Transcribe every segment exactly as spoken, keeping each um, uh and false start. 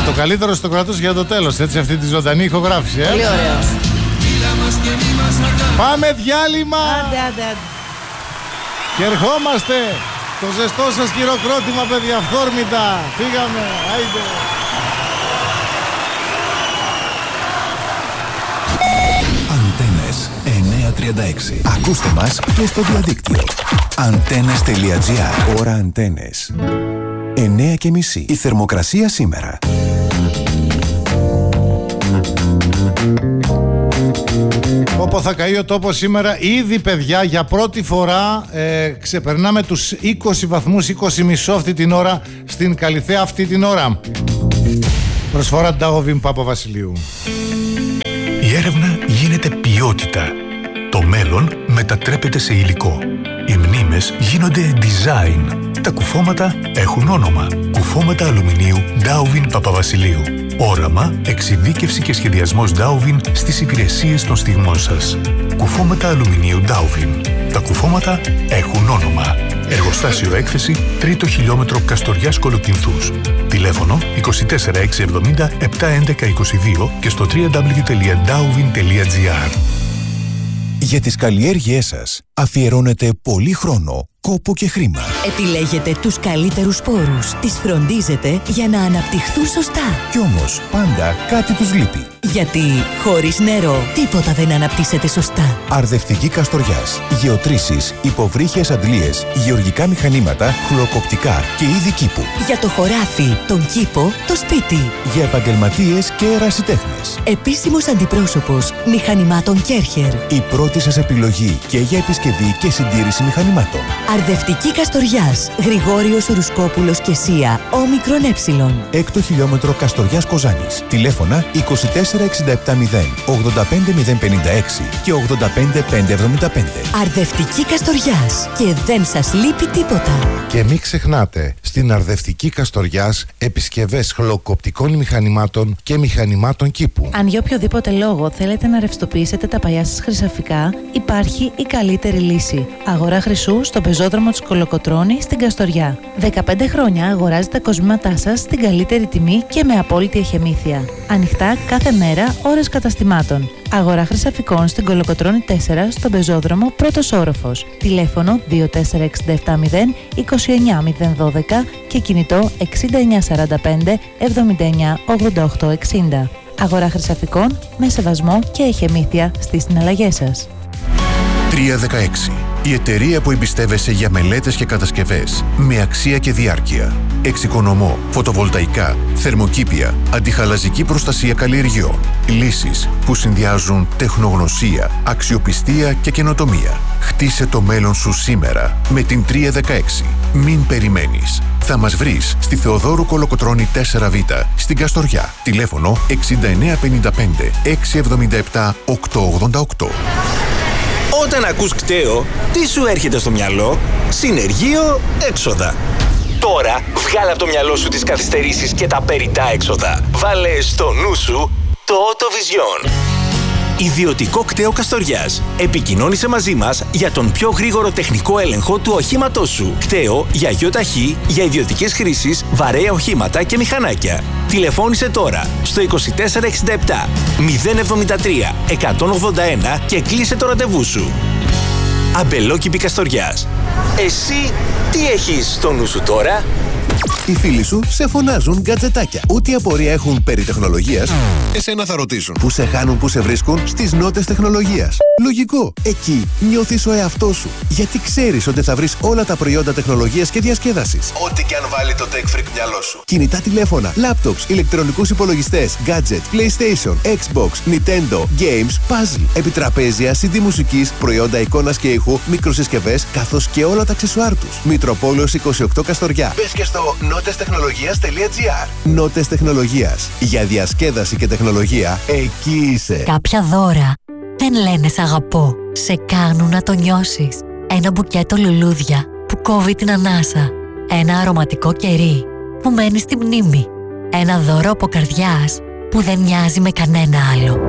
Το καλύτερο στο κρατούσε για το τέλος, έτσι, αυτή τη ζωντανή ηχογράφηση. Ε? Πολύ ωραίο. Πάμε διάλειμμα. Άντε, άντε, άντε. Και ερχόμαστε. Το ζεστό σας χειροκρότημα, παιδιά, αυθόρμητα. Φύγαμε, άιντε. Αντένες εννιακόσια τριάντα έξι. Ακούστε μας και στο διαδίκτυο. Αντένες τελεία τζι άρ. Ώρα Αντένες. εννιά και μισή. Η θερμοκρασία σήμερα. Όπου θα καεί ο τόπος σήμερα, ήδη, παιδιά, για πρώτη φορά ε, ξεπερνάμε τους είκοσι βαθμούς, είκοσι κόμμα πέντε αυτή την ώρα στην Καλιθέα αυτή την ώρα. Προσφορά Ντάοβιν Παπαβασιλείου. Η έρευνα γίνεται ποιότητα. Το μέλλον μετατρέπεται σε υλικό. Οι μνήμες γίνονται design. Τα κουφώματα έχουν όνομα. Κουφώματα αλουμινίου Ντάοβιν Παπαβασιλείου. Όραμα, εξειδίκευση και σχεδιασμός Ντάοβιν στις υπηρεσίες των στιγμών σας. Κουφώματα αλουμινίου Ντάοβιν. Τα κουφώματα έχουν όνομα. Εργοστάσιο έκθεση, τρίτο χιλιόμετρο Καστοριάς Κολοκυνθούς. Τηλέφωνο είκοσι τέσσερα εξακόσια εβδομήντα επτακόσια έντεκα είκοσι δύο και στο double-u double-u double-u τελεία ντάουβιν τελεία τζι άρ. Για τις καλλιέργειές σας αφιερώνετε πολύ χρόνο, κόπο και χρήμα. Επιλέγετε τους καλύτερους σπόρους, τις φροντίζετε για να αναπτυχθούν σωστά. Κι όμως πάντα κάτι τους λείπει. Γιατί χωρίς νερό τίποτα δεν αναπτύσσεται σωστά. Αρδευτική Καστοριάς, γεωτρήσεις, υποβρύχιες αντλίες, γεωργικά μηχανήματα, χλωκοπτικά και είδη κήπου. Για το χωράφι, τον κήπο, το σπίτι. Για επαγγελματίες και ερασιτέχνες. Επίσημος αντιπρόσωπος μηχανημάτων Κέρχερ. Η πρώτη σας επιλογή και για επισκευή και συντήρηση μηχανημάτων. Αρδευτική Καστοριάς, Γρηγόριος Ρουσκόπουλος και Σία, όμικρον έψιλον. Έκτο χιλιόμετρο Καστοριάς Κοζάνης. Τηλέφωνα είκοσι τέσσερα εξήντα επτά μηδέν ογδόντα πέντε μηδέν πενήντα έξι και ογδόντα πέντε πεντακόσια εβδομήντα πέντε. Αρδευτική Καστοριάς. Και δεν σας λείπει τίποτα. Και μην ξεχνάτε, στην Αρδευτική Καστοριάς επισκευές χλωκοπτικών μηχανημάτων και μηχανημάτων κήπου. Αν για οποιοδήποτε λόγο θέλετε να ρευστοποιήσετε τα παλιά σας χρυσαφικά, υπάρχει η καλύτερη λύση. Αγορά χρυσού στον πεζόδρομο της Κολοκοτρώνη στην Καστοριά. δεκαπέντε χρόνια αγοράζετε τα κοσμήματά σας στην καλύτερη τιμή και με απόλυτη εχεμήθεια. Ανοιχτά κάθε μέρα, ώρες καταστημάτων. Αγορά χρυσαφικών στην Κολοκοτρώνη τέσσερα στον πεζόδρομο πρώτος όροφος. Τηλέφωνο δύο τέσσερα έξι επτά μηδέν είκοσι εννιά μηδέν δώδεκα και κινητό εξήντα εννιά σαράντα πέντε εβδομήντα εννιά ογδόντα οκτώ εξήντα. Αγορά χρυσαφικών με σεβασμό και εχεμήθεια στις συναλλαγές σας. τριακόσια δεκαέξι. Η εταιρεία που εμπιστεύεσαι για μελέτες και κατασκευές με αξία και διάρκεια. Εξοικονομώ, φωτοβολταϊκά, θερμοκήπια, αντιχαλαζική προστασία καλλιεργειών. Λύσεις που συνδυάζουν τεχνογνωσία, αξιοπιστία και καινοτομία. Χτίσε το μέλλον σου σήμερα με την τριακόσια δεκαέξι. Μην περιμένεις. Θα μας βρεις στη Θεοδόρου Κολοκοτρώνη τέσσερα β στην Καστοριά. Τηλέφωνο εξήντα εννιά πενήντα πέντε εξακόσια εβδομήντα επτά οκτακόσια ογδόντα οκτώ. Όταν ακούς κταίο, τι σου έρχεται στο μυαλό? Συνεργείο, έξοδα. Τώρα βγάλε από το μυαλό σου τις καθυστερήσεις και τα περιττά έξοδα. Βάλε στο νου σου το Autovision. Ιδιωτικό κταίο Καστοριάς. Επικοινώνησε μαζί μας για τον πιο γρήγορο τεχνικό έλεγχο του οχήματός σου. Κταίο για γιοταχή, για ιδιωτικές χρήσεις, βαρέα οχήματα και μηχανάκια. Τηλεφώνησε τώρα στο είκοσι τέσσερα εξήντα επτά μηδέν εβδομήντα τρία εκατόν ογδόντα ένα και κλείσε το ραντεβού σου. Αμπελόκηπη Καστοριάς. Εσύ τι έχεις στο νου σου τώρα? Οι φίλοι σου σε φωνάζουν γκατζετάκια. Ό,τι απορία έχουν περί τεχνολογίας, εσένα θα ρωτήσουν. Πού σε χάνουν, πού σε βρίσκουν? Στις νότες τεχνολογίας. Λογικό. Εκεί νιώθεις ο εαυτός σου. Γιατί ξέρεις ότι θα βρεις όλα τα προϊόντα τεχνολογίας και διασκέδασης. Ό,τι και αν βάλει το tech freak μυαλό σου. Κινητά τηλέφωνα, laptops, ηλεκτρονικούς υπολογιστές, gadget, PlayStation, Xbox, Nintendo, games, puzzle, επιτραπέζια, σι ντι μουσικής, προϊόντα εικόνας και ήχου, μικροσυσκευές, καθώς και όλα τα αξεσουάρ τους. Μητροπόλεως είκοσι οκτώ Καστοριά. Μπες και στο νότες τεχνολογίας τελεία τζι άρ. Νότες Τεχνολογίας. Για διασκέδαση και τεχνολογία, εκεί είσαι. Κάποια δώρα δεν λένε σ' αγαπώ. Σε κάνουν να το νιώσεις. Ένα μπουκέτο λουλούδια που κόβει την ανάσα. Ένα αρωματικό κερί που μένει στη μνήμη. Ένα δώρο από καρδιάς που δεν μοιάζει με κανένα άλλο.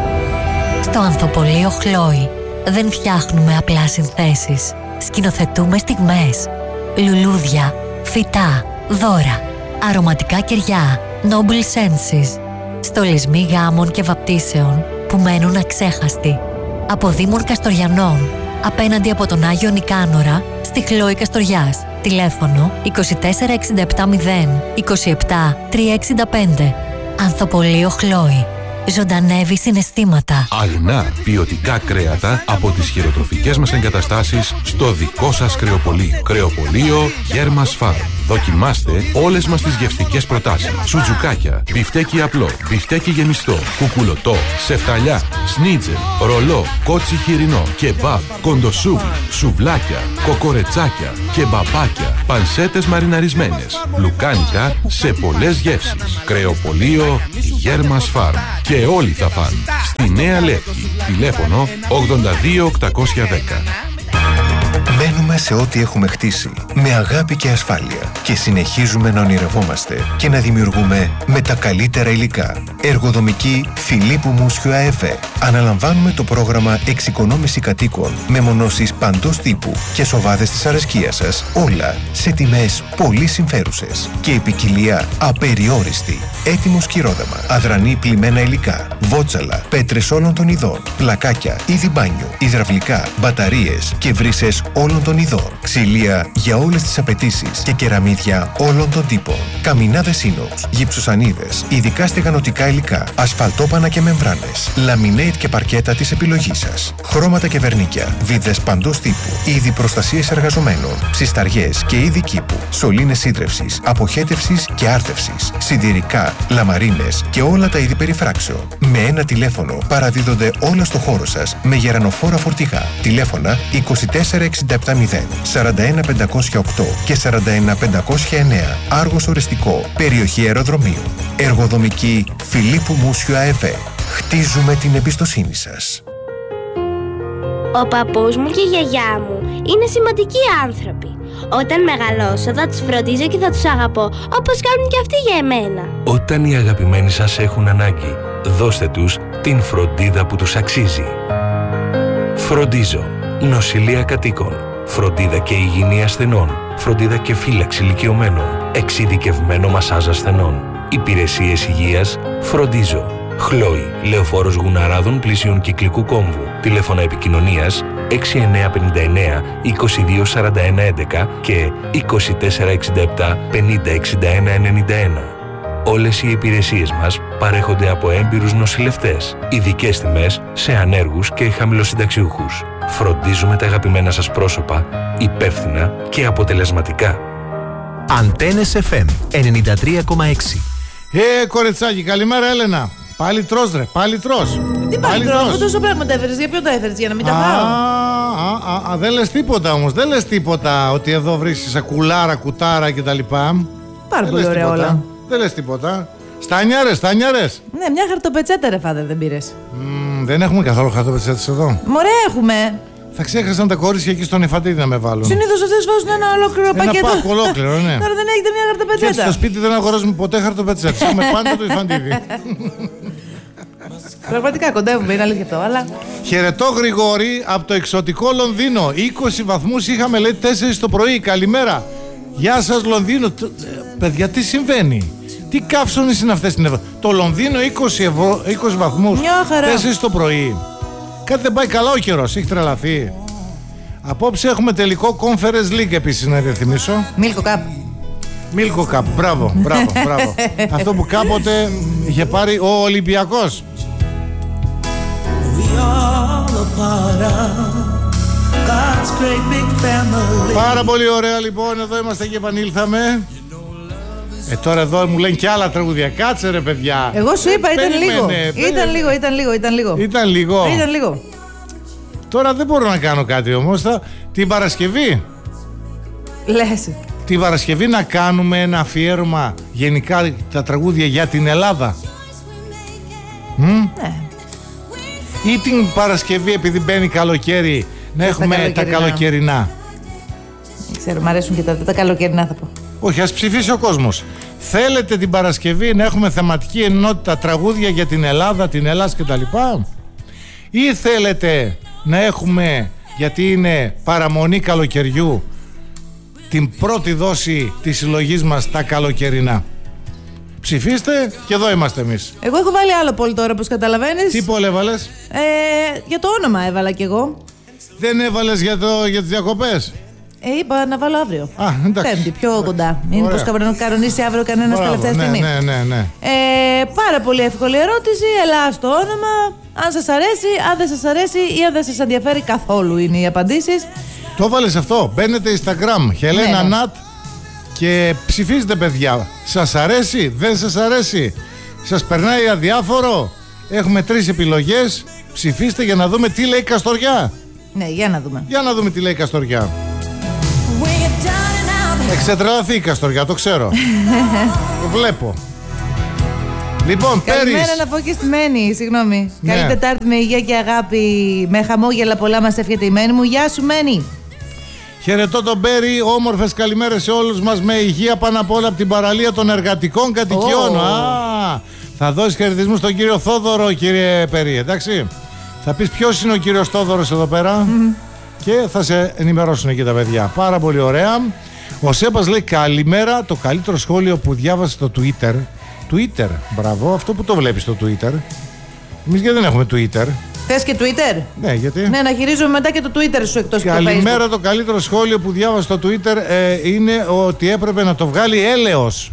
Στο Ανθοπολείο Χλόη δεν φτιάχνουμε απλά συνθέσεις. Σκηνοθετούμε στιγμές. Λουλούδια, φυτά, δώρα, αρωματικά κεριά, Noble Senses. Στολισμοί γάμων και βαπτίσεων που μένουν αξέχαστοι. Από Δήμων Καστοριανών, απέναντι από τον Άγιο Νικάνορα, στη Χλόη Καστοριάς. Τηλέφωνο είκοσι τέσσερα εξήντα επτά μηδέν είκοσι επτά τριακόσια εξήντα πέντε. Ανθοπολείο Χλόη. Ζωντανεύει συναισθήματα. Αγνά ποιοτικά κρέατα από τις χειροτροφικές μας εγκαταστάσεις στο δικό σας κρεοπωλείο. Κρεοπωλείο Γέρμας Φάρμ. Δοκιμάστε όλες μας τις γευστικές προτάσεις. Σουτζουκάκια, μπιφτέκι απλό, μπιφτέκι γεμιστό, κουκουλωτό, σεφταλιά, σνίτζελ, ρολό, κότσι χοιρινό, κεμπάπ, κοντοσούβλι, σουβλάκια, κοκορετσάκια, κεμπαπάκια, πανσέτες μαριναρισμένες, λουκάνικα σε πολλές γεύσεις. Κρεοπωλείο Γέρμας Φάρμ. Και όλοι θα φάνε. Στη Νέα Λεύκη. Τηλέφωνο ογδόντα δύο οκτακόσια δέκα. Μένουμε σε ό,τι έχουμε χτίσει, με αγάπη και ασφάλεια και συνεχίζουμε να ονειρευόμαστε και να δημιουργούμε με τα καλύτερα υλικά. Εργοδομική Φιλίππου Μούσιου ΑΕΦΕ. Αναλαμβάνουμε το πρόγραμμα εξοικονόμηση κατοίκων με μονώσεις παντός τύπου και σοβάδες της αρεσκίας σας, όλα σε τιμές πολύ συμφέρουσες και η ποικιλία απεριόριστη. Έτοιμο σκυρόδαμα, αδρανή πλημμένα υλικά, βότσαλα, πέτρες όλων των ειδών, πλακάκια, είδη μπάνιο, υδραυλικά, μπαταρίες και βρύσες όλων των ειδών, ξυλία για όλες τις απαιτήσεις και κεραμίδια όλων των τύπων, καμινάδες ίνοξ, γυψοσανίδες, ειδικά στεγανοτικά υλικά, ασφαλτόπανα και μεμβράνες, λαμινέιτ και παρκέτα της επιλογής σας, χρώματα και βερνίκια, βίδες παντός τύπου, είδη προστασίας εργαζομένων, ψισταριές και είδη κήπου, σωλήνες σύντρευσης, αποχέτευσης και άρτευσης, σιδηρικά, λαμαρίνες και όλα τα είδη περιφράξεων. Με ένα τηλέφωνο παραδίδονται όλα στο χώρο σας με γερανοφόρα φορτηγά. Τηλέφωνα είκοσι τέσσερα εξήντα επτά μηδέν σαράντα ένα πεντακόσια οκτώ και σαράντα ένα πεντακόσια εννέα. Άργος οριστικό, περιοχή αεροδρομίου. Εργοδομική Φιλίππου Μούσιου ΑΕΒ. Χτίζουμε την εμπιστοσύνη σας. Ο παππούς μου και η γιαγιά μου είναι σημαντικοί άνθρωποι. Όταν μεγαλώσω θα τους φροντίζω και θα τους αγαπώ όπως κάνουν και αυτοί για εμένα. Όταν οι αγαπημένοι σας έχουν ανάγκη, δώστε τους την φροντίδα που τους αξίζει. Φροντίζω. Νοσηλεία κατοίκων. Φροντίδα και υγιεινή ασθενών. Φροντίδα και φύλαξη ηλικιωμένων. Εξειδικευμένο μασάζ ασθενών. Υπηρεσίες υγείας. Φροντίζω. Χλόη. Λεωφόρος Γουναράδων πλησίων Κυκλικού Κόμβου. Τηλέφωνα επικοινωνίας έξι εννέα πέντε εννέα είκοσι δύο σαράντα ένα έντεκα και είκοσι τέσσερα εξήντα επτά πενήντα εξήντα ένα ενενήντα ένα. Όλες οι υπηρεσίες μας παρέχονται από έμπειρους νοσηλευτές. Ειδικές τιμές σε ανέργους και χαμηλοσυνταξιούχους. Φροντίζουμε τα αγαπημένα σας πρόσωπα υπεύθυνα και αποτελεσματικά. Αντένες εφ εμ ενενήντα τρία κόμμα έξι. Ε, κοριτσάκι, καλημέρα Έλενα. Πάλι τρως ρε, πάλι τρως. Τι πάλι τρώω, αφού τόσο πράγμα τα έφερες, για ποιον τα έφερες, για να μην τα φάω. Α, α, α, δεν λες τίποτα όμως, δεν λες τίποτα ότι εδώ βρίσκεις σακουλάρα, κουτάρα κτλ. Πάρα πολύ ωραία όλα. Δεν λες τίποτα. Στάνιαρες, στάνιαρες. Ναι, μια χαρτοπετσέτα ρε φάδερ δεν πήρες. Mm, δεν έχουμε καθόλου χαρτοπετσέτες εδώ. Μωρέ έχουμε. Θα ξέχασαν τα κορίτσια εκεί στον Ιφαντίδη να με βάλουν. Συνήθως αυτές βάζουν ένα ολόκληρο ένα πακέτο. Ένα πάκο ολόκληρο, ναι. Τώρα δεν έχετε μια χαρτοπετσέτα. Και στο σπίτι δεν αγοράζουμε ποτέ χαρτοπετσέτες. Έχουμε πάντα το Ιφαντίδη. Πραγματικά κοντεύουμε, είναι αλήθεια αυτό, αλλά. Χαιρετώ Γρηγόρη από το εξωτικό Λονδίνο. είκοσι βαθμούς είχαμε, λέει, τέσσερις το πρωί. Καλημέρα. Γεια σας Λονδίνο. Παιδιά, τι συμβαίνει? Τι καύσονες είναι αυτές στην Ευρώπη? Το Λονδίνο είκοσι, είκοσι βαθμούς, τέσσερις το πρωί. Κάτι δεν πάει καλά ο καιρός, έχει τρελαθεί. Απόψε έχουμε τελικό Conference League επίσης να διεθυμίσω. Μίλκο Cup. Μίλκο Cup, μπράβο, μπράβο, μπράβο. Αυτό που κάποτε είχε πάρει ο Ολυμπιακός. Πάρα πολύ ωραία λοιπόν, εδώ είμαστε και επανήλθαμε. Ε, τώρα εδώ μου λένε και άλλα τραγούδια. Κάτσε ρε παιδιά. Εγώ σου είπα, ήταν λίγο. Περίμενε. Ήταν λίγο, ήταν λίγο, ήταν λίγο. Ήταν λίγο. Ήταν λίγο. Τώρα δεν μπορώ να κάνω κάτι όμως. Θα... Την Παρασκευή. Λες. Την Παρασκευή να κάνουμε ένα αφιέρωμα γενικά τα τραγούδια για την Ελλάδα. Ναι. Ή την Παρασκευή επειδή μπαίνει καλοκαίρι να έχουμε τα καλοκαιρινά. τα καλοκαιρινά. Ξέρω, μ' αρέσουν και τα, τα καλοκαιρινά θα πω. Όχι, ας ψηφίσει ο κόσμος. Θέλετε την Παρασκευή να έχουμε θεματική ενότητα τραγούδια για την Ελλάδα, την Ελλάς κτλ. Ή θέλετε να έχουμε, γιατί είναι παραμονή καλοκαιριού, την πρώτη δόση της συλλογής μας τα καλοκαιρινά. Ψηφίστε και εδώ είμαστε εμείς. Εγώ έχω βάλει άλλο πόλ τώρα, όπως καταλαβαίνεις. Τι πόλ έβαλες? Ε, για το όνομα έβαλα κι εγώ. Δεν έβαλες για, το, για τις διακοπές? Ε, είπα να βάλω αύριο. Α, εντάξει. Πέμπτη, πιο κοντά. Είναι πως κανονίσει αύριο κανένας τελευταία ναι, στιγμή. Ναι, ναι, ναι. Ε, πάρα πολύ εύκολη ερώτηση. Ελά στο όνομα. Αν σας αρέσει, αν δεν σας αρέσει ή αν δεν σας ενδιαφέρει καθόλου είναι οι απαντήσεις. Το βάλες αυτό. Μπαίνετε Instagram, Χελένα Ναι, ναι. Νατ, και ψηφίζετε, παιδιά. Σας αρέσει, δεν σας αρέσει, σας περνάει αδιάφορο? Έχουμε τρεις επιλογές. Ψηφίστε για να δούμε τι λέει η Καστοριά. Ναι, για να δούμε. Για να δούμε τι λέει η Καστοριά. Εξετρελαθεί η Καστοριά, το ξέρω. Το βλέπω. Λοιπόν, Καλημέρα Πέρις. να πω και στη Μένη, συγγνώμη. Ναι. Καλή Τετάρτη με υγεία και αγάπη. Με χαμόγελα πολλά μας εύχεται η Μένη μου. Γεια σου, Μένη. Χαιρετώ τον Πέρι, όμορφες καλημέρες σε όλους μας, με υγεία πάνω απ' όλα από την παραλία των εργατικών κατοικιών. Oh. Α, θα δώσεις χαιρετισμούς στον κύριο Θόδωρο, κύριε Πέρι, εντάξει. Θα πεις ποιος είναι ο κύριος Θόδωρος εδώ πέρα mm-hmm. και θα σε ενημερώσουν εκεί τα παιδιά. Πάρα πολύ ωραία. Ο Σέμπας λέει καλημέρα, το καλύτερο σχόλιο που διάβασε στο Twitter. Twitter, μπράβο, αυτό που το βλέπεις στο Twitter. Εμείς γιατί δεν έχουμε Twitter? Θες και Twitter? Ναι, γιατί? Ναι, να χειρίζομαι μετά και το Twitter σου εκτός από το Facebook. Καλημέρα, το καλύτερο σχόλιο που διάβασα στο Twitter ε, είναι ότι έπρεπε να το βγάλει έλεος.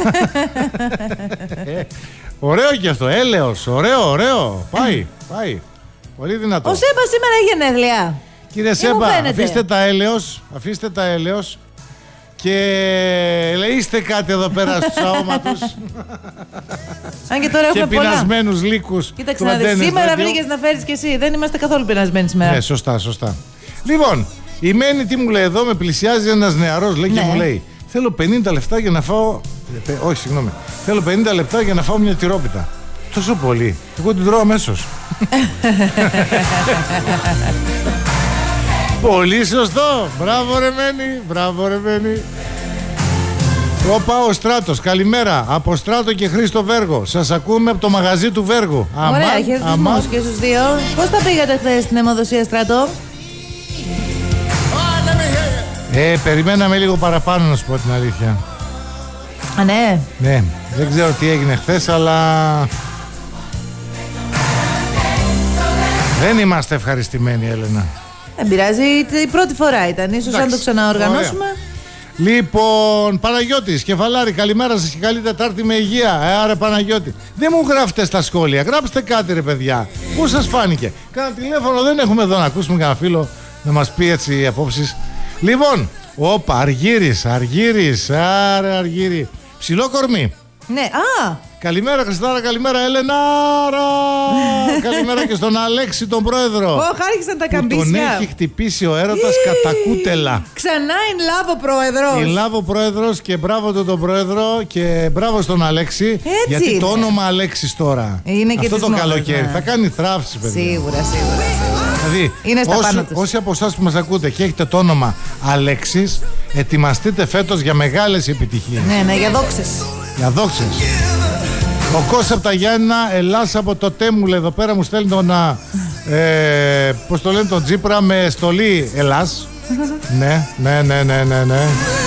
ε, ωραίο και αυτό, έλεος, ωραίο, ωραίο. Πάει, πάει. Πολύ δυνατό. Ο Σέμπας σήμερα έχει γενέθλια. Κύριε Σέμπα, αφήστε τα έλεος, αφήστε τα έλεος και λέστε κάτι εδώ πέρα στους αόματους. Αν και τώρα έχουμε και πεινασμένους λύκους. Κοίταξε να δεις, σήμερα βρήκες να φέρεις και εσύ. Δεν είμαστε καθόλου πεινασμένοι σήμερα. Ναι, σωστά, σωστά. Λοιπόν, η Μένη τι μου λέει εδώ, με πλησιάζει ένας νεαρός, λέει, ναι. Και μου λέει θέλω πενήντα λεπτά για να φάω. Ε, όχι, συγγνώμη. Θέλω πενήντα λεπτά για να φάω μια τυρόπιτα. Τόσο πολύ. Εγώ την τρώω αμέσως. Πολύ σωστό. Μπράβο ρε Μένη. Μπράβο ρε Μένη. Όπα ο Στράτος, καλημέρα. Από Στράτο και Χρήστο Βέργο. Σας ακούμε από το μαγαζί του Βέργου. Ωραία, χαιρετισμούς και στους δύο. Πώς τα πήγατε χθες στην αιμοδοσία, Στράτο? Ε, περιμέναμε λίγο παραπάνω, να σου πω την αλήθεια. Α, ναι. Ναι, δεν ξέρω τι έγινε χθες, αλλά δεν είμαστε ευχαριστημένοι, Έλενα. Δεν πειράζει, η πρώτη φορά ήταν. Ίσως αν το ξαναοργανώσουμε. Ωραία. Λοιπόν, Παναγιώτης, Κεφαλάρη, καλημέρα σας και καλή Τετάρτη με υγεία. Ε, άρα Παναγιώτη, δεν μου γράφετε στα σχόλια, γράψτε κάτι ρε παιδιά. Πώς σας φάνηκε? Κάνα τηλέφωνο δεν έχουμε εδώ να ακούσουμε κανένα φίλο να μας πει έτσι οι απόψεις. Λοιπόν, όπα, Αργύρης, Αργύρης, άρα Αργύρη. Ψηλό κορμί. Ναι, α! Καλημέρα Χριστάρα, καλημέρα Ελενάρα. Καλημέρα και στον Αλέξη τον πρόεδρο. Ω, άρχισαν τα καμπίσια. Τον έχει χτυπήσει ο έρωτας κατά κούτελα. Ξανά in love ο πρόεδρος. In love ο πρόεδρος και μπράβο του τον πρόεδρο και μπράβο στον Αλέξη. Έτσι γιατί είναι. Το όνομα Αλέξης τώρα, είναι και αυτό το μόνος, καλοκαίρι ναι. θα κάνει θράψη, παιδιά. Σίγουρα, σίγουρα. Δηλαδή, είναι στα όσοι, πάνω τους. όσοι από εσάς που μας ακούτε και έχετε το όνομα Αλέξης, ετοιμαστείτε φέτος για μεγάλες επιτυχίες. Ναι, ναι, για δόξες. Για δόξες. Ο Κώστας από τα Γιάννηνα, Ελλάς από το Τέμουλ, εδώ πέρα μου στέλνει τον, ε, πώς το λένε, τον Τζίπρα με στολή Ελλάς. ναι, ναι, ναι, ναι, ναι, ναι.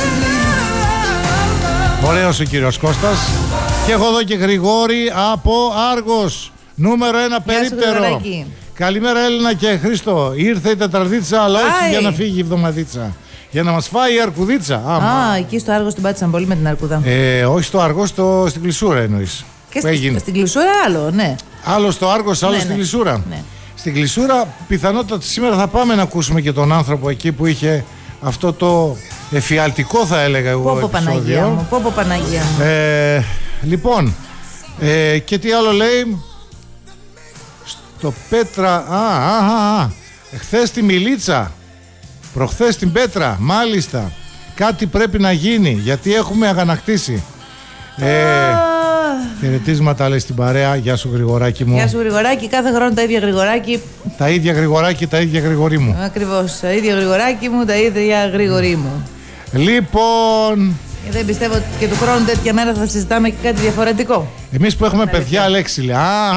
Ωραίος ο κύριος Κώστας. Και έχω εδώ και Γρηγόρη από Άργος, νούμερο ένα περίπτερο. Καλημέρα Έλληνα και Χρήστο. Ήρθε η Τετραδίτσα, αλλά όχι Άι. για να φύγει η Εβδομαδίτσα. Για να μας φάει η Αρκουδίτσα. Α, εκεί στο Άργο την πάτησαν πολύ με την Αρκούδα. Ε, όχι στο Άργο, στο, στην Κλεισούρα εννοείς. Και στη, στην Κλεισούρα άλλο, ναι. Άλλο στο Άργος, άλλο ναι, στην ναι. Κλεισούρα. Ναι. Στην Κλεισούρα πιθανότατα σήμερα θα πάμε να ακούσουμε και τον άνθρωπο εκεί που είχε αυτό το εφιαλτικό, θα έλεγα εγώ, Πόπο Παναγία μου, πόπο Παναγία μου. Ε, λοιπόν, ε, και τι άλλο λέει? Στο Πέτρα, α, α, α, α. Χθες στη Μιλίτσα, προχθές στην Πέτρα, μάλιστα. Κάτι πρέπει να γίνει, γιατί έχουμε αγανακτήσει. Ε, χαιρετίσματα λέει στην παρέα. Γεια σου Γρηγοράκη μου. Γεια σου Γρηγοράκη, κάθε χρόνο τα ίδια Γρηγοράκη. Τα ίδια Γρηγοράκη, τα ίδια Γρηγορή μου. Ακριβώς, τα ίδια Γρηγοράκη μου, τα ίδια Γρηγορή μου. Λοιπόν, και δεν πιστεύω ότι και του χρόνου τέτοια μέρα θα συζητάμε και κάτι διαφορετικό. Εμείς που έχουμε παιδιά Αλέξη λέει. Α,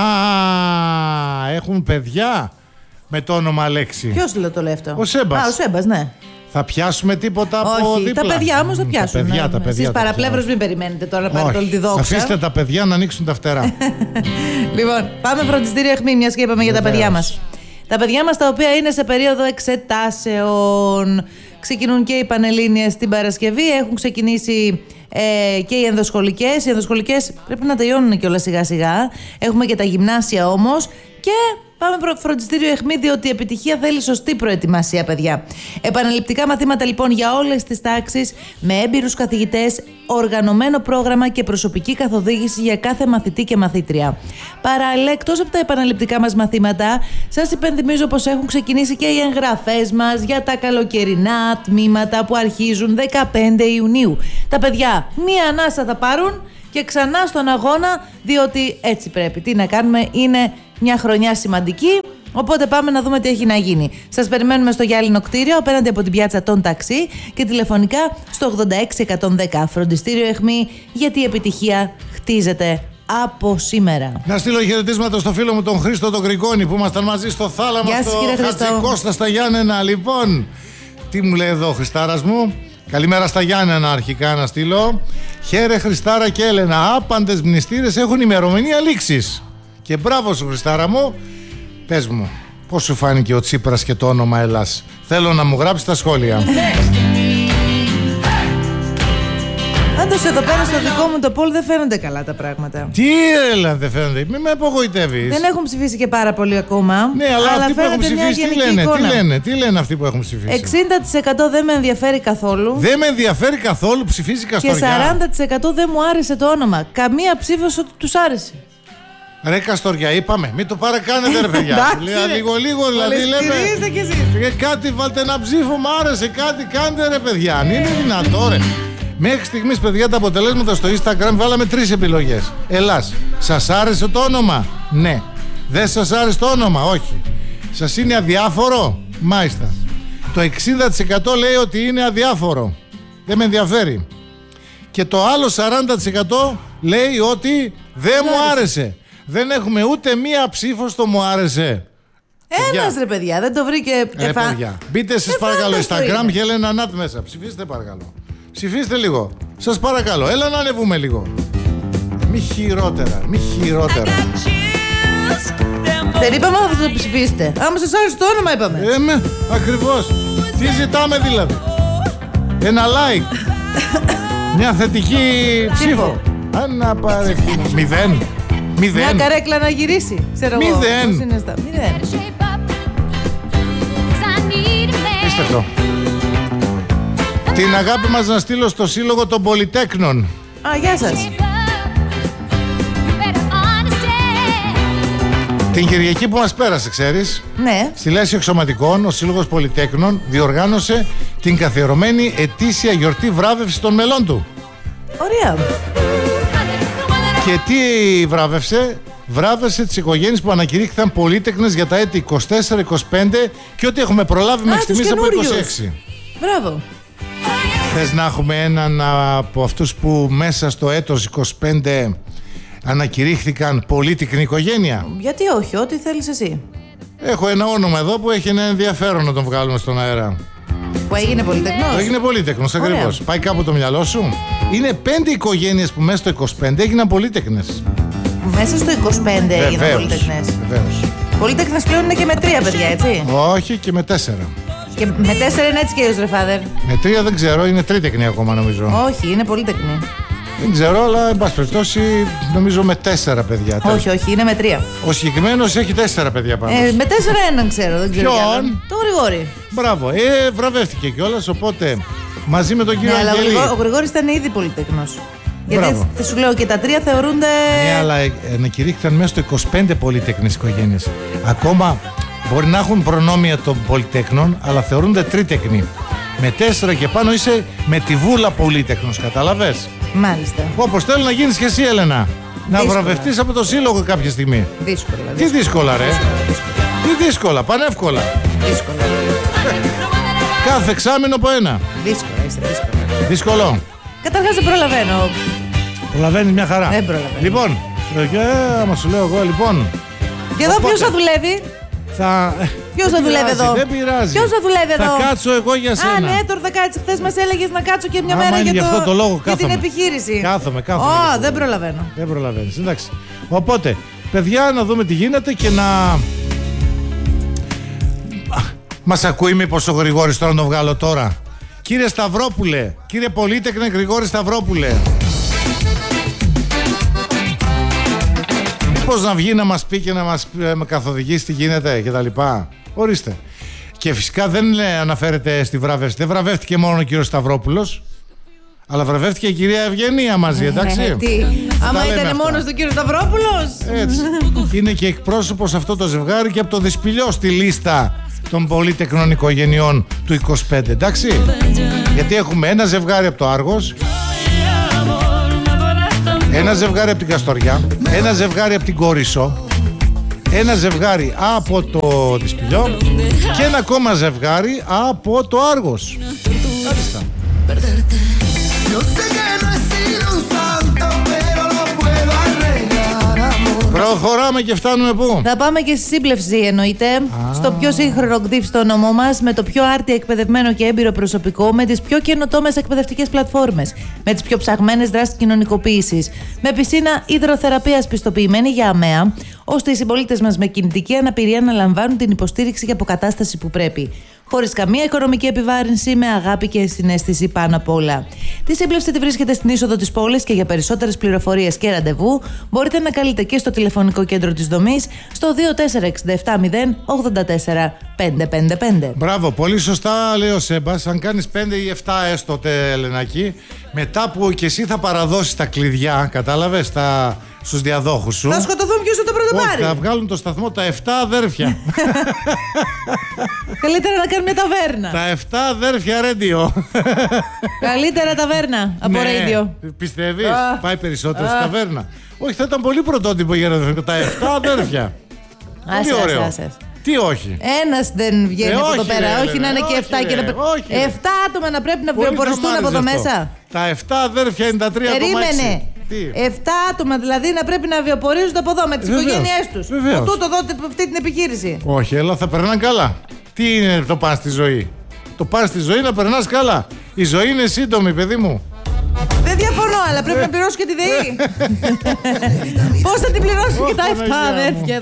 α, έχουν παιδιά με το όνομα Αλέξη. Ποιος λέει το λέει αυτό? Ο Σέμπας. Α, ο Σέμπας, ναι. Θα πιάσουμε τίποτα από Όχι, δίπλα? τα παιδιά όμως θα πιάσουν. Τα παιδιά, ναι. τα παιδιά. Εσείς παραπλεύρος μην περιμένετε τώρα να πάρετε Όχι. όλη τη δόξα. Αφήστε τα παιδιά να ανοίξουν τα φτερά. Λοιπόν, πάμε φροντιστήριο αιχμή, μιας και είπαμε για τα παιδιά μας. Τα παιδιά μας τα οποία είναι σε περίοδο εξετάσεων. Ξεκινούν και οι Πανελλήνιες την Παρασκευή. Έχουν ξεκινήσει ε, και οι ενδοσχολικές. Οι ενδοσχολικές πρέπει να τελειώνουν κιόλας σιγά σιγά. Έχουμε και τα γυμνάσια όμως. Και πάμε προ φροντιστήριο αιχμή, διότι η επιτυχία θέλει σωστή προετοιμασία, παιδιά. Επαναληπτικά μαθήματα λοιπόν για όλες τις τάξεις, με έμπειρους καθηγητές, οργανωμένο πρόγραμμα και προσωπική καθοδήγηση για κάθε μαθητή και μαθήτρια. Παράλληλα, εκτός από τα επαναληπτικά μας μαθήματα, σας υπενθυμίζω πως έχουν ξεκινήσει και οι εγγραφές μας για τα καλοκαιρινά τμήματα που αρχίζουν δεκαπέντε Ιουνίου. Τα παιδιά μία ανάσα θα πάρουν και ξανά στον αγώνα, διότι έτσι πρέπει. Τι να κάνουμε, είναι μια χρονιά σημαντική, οπότε πάμε να δούμε τι έχει να γίνει. Σας περιμένουμε στο Γυάλινο κτίριο, απέναντι από την πιάτσα των ταξί, και τηλεφωνικά στο ογδόντα έξι εκατόν δέκα. Φροντιστήριο αιχμή, γιατί η επιτυχία χτίζεται από σήμερα. Να στείλω χαιρετίσματα στο φίλο μου τον Χρήστο τον Γκρικόνη που ήμασταν μαζί στο θάλαμο στο Χατζικώστα στα Γιάννενα. Λοιπόν, τι μου λέει εδώ ο Χριστάρας μου? Καλημέρα στα Γιάννενα, αρχικά να στείλω. Χαίρε Χριστάρα και Έλενα. Άπαντες μνηστήρες έχουν ημερομηνία λήξης. Και μπράβο σου, Χριστάρα μου. Πες μου, πώς σου φάνηκε ο Τσίπρας και το όνομα Ελλάς? Θέλω να μου γράψει τα σχόλια. Πάντως εδώ πέρα στο δικό μου το πόλ δεν φαίνονται καλά τα πράγματα. Τι έλα δεν φαίνονται, μην με απογοητεύεις. Δεν έχουν ψηφίσει και πάρα πολύ ακόμα. Ναι, αλλά, αλλά αυτοί που έχουν ψηφίσει τι λένε, τι λένε, τι λένε αυτοί που έχουν ψηφίσει? εξήντα τοις εκατό δεν με ενδιαφέρει καθόλου. Δεν με ενδιαφέρει καθόλου, ψηφίζει Καστοριά. Και σαράντα τοις εκατό δεν μου άρεσε το όνομα. Καμία ψήφος ότι τους άρεσε. Ρε Καστοριά, είπαμε, μην το παρακάνετε ρε παιδιά. Λίγο λίγο δηλαδή λέμε. Και εσείς. Κάτι βάλτε ένα ψήφο, μου άρεσε, κάτι κάντε ρε παιδιά. Αν είναι δυνατό ρε. Μέχρι στιγμής, παιδιά, τα αποτελέσματα στο Instagram βάλαμε τρεις επιλογές. Ελλάς, σας άρεσε το όνομα? Ναι. Δεν σας άρεσε το όνομα? Όχι. Σας είναι αδιάφορο? Μάλιστα. Το εξήντα τοις εκατό λέει ότι είναι αδιάφορο. Δεν με ενδιαφέρει. Και το άλλο σαράντα τοις εκατό λέει ότι δεν μου άρεσε. Δεν έχουμε ούτε μία ψήφο στο μου άρεσε. Ένας ρε παιδιά, δεν το βρήκε. Ρε παιδιά, μπείτε σας παρακαλώ Instagram και Έλενα Νάτ μέσα. Ψηφίστε παρακαλώ. Ψηφίστε λίγο. Σας παρακαλώ. Έλα να ανεβούμε λίγο. Μη χειρότερα. Μη χειρότερα. Δεν είπαμε να το ψηφίσετε. Άμα σας άρεσε το όνομα είπαμε. Ε, με, ακριβώς. Τι ζητάμε δηλαδή? Ένα like. Μια θετική ψήφο. Αν απαραίτητο. Μηδέν. Μηδέν. Μια καρέκλα να γυρίσει. Ξέρω εγώ. Μηδέν. Μηδέν. Πίστευτο. Την αγάπη μας να στείλω στο Σύλλογο των Πολυτέκνων. Α, γεια σας. Την Κυριακή που μας πέρασε, ξέρεις, ναι. Στη Λέσχη Εξωματικών, ο Σύλλογος Πολυτέκνων διοργάνωσε την καθιερωμένη ετήσια γιορτή βράβευση των μελών του. Ωραία. Και τι βράβευσε? Βράβευσε τις οικογένειες που ανακηρύχθηκαν πολύτεκνες για τα έτη είκοσι τέσσερα είκοσι πέντε και ό,τι έχουμε προλάβει μέχρι στιγμής από είκοσι έξι. Μπράβο. Θες να έχουμε έναν από αυτούς που μέσα στο έτος είκοσι πέντε ανακηρύχθηκαν πολύτεκνη οικογένεια? Γιατί όχι, ό,τι θέλεις εσύ. Έχω ένα όνομα εδώ που έχει ένα ενδιαφέρον να τον βγάλουμε στον αέρα. Που έγινε πολυτεκνός. Έγινε πολύτεκνος, ακριβώς. Πάει κάπου το μυαλό σου? Είναι πέντε οικογένειες που μέσα στο είκοσι πέντε έγιναν πολύτεκνες. Μέσα στο είκοσι πέντε έγιναν πολυτεκνές. Βεβαίως. Πολύτεκνες πλέον είναι και με τρία παιδιά, έτσι? Όχι, και με τέσσερα. Και με τέσσερα είναι έτσι και ο Στρεφάδερ. Με τρία δεν ξέρω, είναι τρίτεκνη ακόμα νομίζω. Όχι, είναι πολύτεκνη. Δεν ξέρω, αλλά εν πάση περιπτώσει νομίζω με τέσσερα παιδιά. Όχι, όχι, είναι με τρία. Ο συγκεκριμένος έχει τέσσερα παιδιά πάνω. Ε, με τέσσερα έναν ξέρω, δεν ξέρω. Ποιον? Το Γρηγόρη. Μπράβο, ε, βραβεύτηκε κιόλας, οπότε μαζί με τον κύριο ναι, Αγγελή. Αλλά ο Γρηγόρης ήταν ήδη πολυτεκνός. Γιατί θα σου λέω και τα τρία θεωρούνται. Ναι, αλλά ανακηρύχθηκαν μέσα στο είκοσι πέντε πολυτεκνές οικογένειες. Ακόμα μπορεί να έχουν προνόμια των πολυτέκνων, αλλά θεωρούνται τρίτεκνοι. Με τέσσερα και πάνω είσαι με τη βούλα πολύτεκνος, κατάλαβες? Μάλιστα. Όπως θέλω να γίνεις και εσύ, Έλενα. Να βραβευτείς από το σύλλογο κάποια στιγμή. Δύσκολα. Τι δύσκολα, ρε. Τι δύσκολα, πανεύκολα. Δύσκολα. Κάθε εξάμηνο από ένα. Δύσκολα, είσαι δύσκολα. Δύσκολο. Καταρχάς δεν προλαβαίνω. Προλαβαίνεις μια χαρά. Δεν προλαβαίνω. Λοιπόν, ε, άμα σου λέω εγώ, λοιπόν. Και εδώ ποιος θα δουλεύει? Θα, Ποιος θα δουλεύει εδώ? Δεν πειράζει. Ποιος θα δουλεύει εδώ? Θα κάτσω εγώ για σένα. Α, ναι, τώρα θα κάτσεις. Χθες μας έλεγες να κάτσω και μια Άμα μέρα είναι για, γι' αυτό το λόγο, για την κάθομαι. επιχείρηση. Κάθομαι, κάθομαι. Ω, δεν προλαβαίνω. Δεν προλαβαίνεις, εντάξει. Οπότε, παιδιά, να δούμε τι γίνεται και να... Μας ακούει μήπως ο Γρηγόρης τώρα να το βγάλω τώρα? Κύριε Σταυρόπουλε, κύριε Πολύτεκνε Γρηγόρη Σταυρόπουλε, πώς να βγει να μας πει και να μας ε, με καθοδηγήσει τι γίνεται και τα λοιπά? Ορίστε. Και φυσικά δεν ε, αναφέρεται στη βράβευση. Δεν βραβεύτηκε μόνο ο κύριος Σταυρόπουλος, αλλά βραβεύτηκε η κυρία Ευγενία μαζί, εντάξει. Ε, τι, άμα ήταν μόνος του κύριος Σταυρόπουλος. Έτσι. Είναι και εκπρόσωπος αυτό το ζευγάρι και από το Δυσπηλιό στη λίστα των πολυτεκνών οικογενειών του είκοσι πέντε, εντάξει. Γιατί έχουμε ένα ζευγάρι από το Άργος, ένα ζευγάρι από την Καστοριά, ένα ζευγάρι από την Κορίσο, ένα ζευγάρι από το Δυσπηλιό και ένα ακόμα ζευγάρι από το Άργος. Μάλιστα. Προχωράμε και φτάνουμε πού? Θα πάμε και στη σύμπλευση, εννοείται. Ah. Στο πιο σύγχρονο ΚΔΙΦ στο νομό μας, με το πιο άρτια εκπαιδευμένο και έμπειρο προσωπικό, με τις πιο καινοτόμες εκπαιδευτικές πλατφόρμες, με τις πιο ψαγμένες δράσεις κοινωνικοποίησης, με πισίνα υδροθεραπείας πιστοποιημένη για ΑΜΕΑ, ώστε οι συμπολίτες μας με κινητική αναπηρία να λαμβάνουν την υποστήριξη και αποκατάσταση που πρέπει. Χωρίς καμία οικονομική επιβάρυνση, με αγάπη και συναίσθηση πάνω απ' όλα. Τη σύμπλευση τη βρίσκεται στην είσοδο της πόλης και για περισσότερες πληροφορίες και ραντεβού μπορείτε να καλείτε και στο τηλεφωνικό κέντρο της δομής στο δύο τέσσερα έξι επτά μηδέν ογδόντα τέσσερα πεντακόσια πενήντα πέντε. Μπράβο, πολύ σωστά λέει ο Σέμπας. Αν κάνεις πέντε ή επτά έστω, Ελενάκη, μετά που και εσύ θα παραδώσεις τα κλειδιά, κατάλαβες, τα... στους διαδόχους σου. Θα σκοτωθούν ποιος θα το πρώτο πάρει. Θα βγάλουν το σταθμό τα επτά αδέρφια. Καλύτερα να κάνουν μια ταβέρνα. Τα επτά αδέρφια ρέντιο. Καλύτερα ταβέρνα από ρέντιο. Πιστεύεις? Ah. Πάει περισσότερο ah. στη ταβέρνα. Όχι, θα ήταν πολύ πρωτότυπο για να τα επτά αδέρφια. Πολύ ωραίο. Άσες, άσες. Τι όχι? Ένας δεν βγαίνει ε, από εδώ πέρα. Ρε, όχι ρε, να είναι όχι, και εφτά ρε, και να... όχι, εφτά άτομα να πρέπει να βιοποριστούν από εδώ μέσα. Τα επτά αδέρφια είναι τα τρία κόμμα έξι. Περίμενε. εφτά άτομα δηλαδή να πρέπει να βιοπορίζονται από εδώ με τις οικογένειές τους. Τούτο δώτε αυτή την επιχείρηση. Όχι, αλλά θα περνάνε καλά. Τι είναι το πας στη ζωή? Το πας στη ζωή να περνάς καλά. Η ζωή είναι σύντομη, παιδί μου. Δεν διαφωνώ, αλλά πρέπει να πληρώσω και τη ΔΕΗ. Πώς θα την πληρώσω και τα επτά αδέρφια?